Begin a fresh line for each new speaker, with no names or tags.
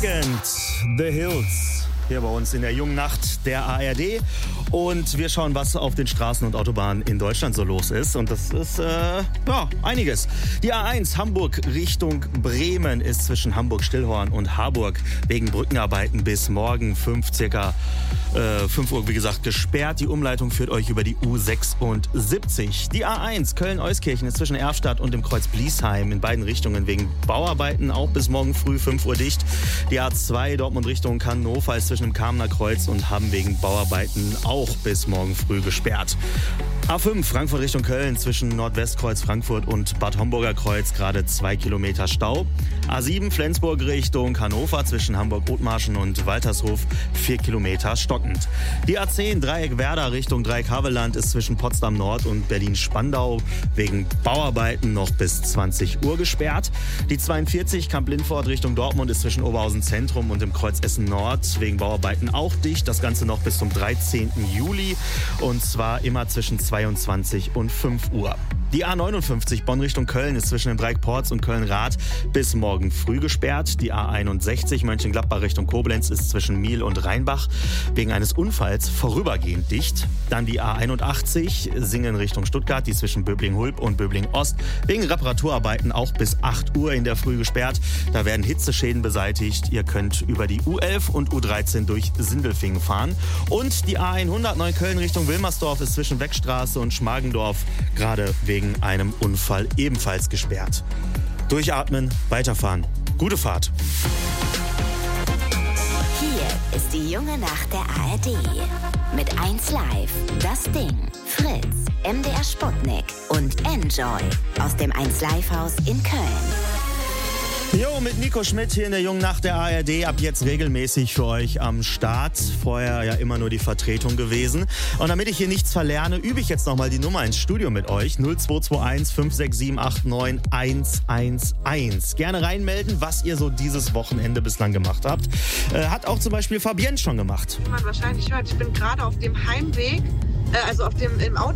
Weekend, The Hills, hier bei uns in der jungen Nacht der ARD. Und wir schauen, was auf den Straßen und Autobahnen in Deutschland so los ist. Und das ist, einiges. Die A1 Hamburg Richtung Bremen ist zwischen Hamburg-Stillhorn und Harburg wegen Brückenarbeiten bis morgen circa 5 Uhr, wie gesagt, gesperrt. Die Umleitung führt euch über die U76. Die A1 Köln-Euskirchen ist zwischen Erfstadt und dem Kreuz Bliesheim in beiden Richtungen wegen Bauarbeiten auch bis morgen früh 5 Uhr dicht. Die A2 Dortmund Richtung Hannover ist zwischen dem Kamener Kreuz und Hamm wegen Bauarbeiten auch bis morgen früh gesperrt. A5 Frankfurt Richtung Köln zwischen Nordwestkreuz Frankfurt und Bad Homburger Kreuz gerade 2 Kilometer Stau. A7 Flensburg Richtung Hannover zwischen Hamburg-Othmarschen und Waltershof 4 Kilometer stockend. Die A10 Dreieck Werder Richtung Dreieck Havelland ist zwischen Potsdam Nord und Berlin-Spandau wegen Bauarbeiten noch bis 20 Uhr gesperrt. Die 42 Kamp-Lindfort Richtung Dortmund ist zwischen Oberhausen Zentrum und dem Kreuz Essen Nord wegen Bauarbeiten auch dicht. Das Ganze noch bis zum 13. Juli und zwar immer zwischen 22 und 5 Uhr. Die A59 Bonn Richtung Köln ist zwischen dem Dreieck Porz und Köln-Rath bis morgen früh gesperrt. Die A61 Mönchengladbach Richtung Koblenz ist zwischen Miel und Rheinbach wegen eines Unfalls vorübergehend dicht. Dann die A81 Singen Richtung Stuttgart, die zwischen Böbling-Hulb und Böbling-Ost wegen Reparaturarbeiten auch bis 8 Uhr in der Früh gesperrt. Da werden Hitzeschäden beseitigt. Ihr könnt über die U11 und U13 durch Sindelfingen fahren. Und die A100 Neukölln Richtung Wilmersdorf ist zwischen Weckstraße und Schmargendorf gerade wegen einem Unfall ebenfalls gesperrt. Durchatmen, weiterfahren. Gute Fahrt.
Hier ist die junge Nacht der ARD. Mit 1 Live, Das Ding, Fritz, MDR Sputnik und Enjoy aus dem 1 Live Haus in Köln.
Jo, mit Nico Schmidt hier in der jungen Nacht der ARD. Ab jetzt regelmäßig für euch am Start. Vorher ja immer nur die Vertretung gewesen. Und damit ich hier nichts verlerne, übe ich jetzt nochmal die Nummer ins Studio mit euch. 0221 567 89 111. Gerne reinmelden, was ihr so dieses Wochenende bislang gemacht habt. Hat auch zum Beispiel Fabienne schon gemacht.
Wie man wahrscheinlich hört, ich bin gerade auf dem Heimweg, im Auto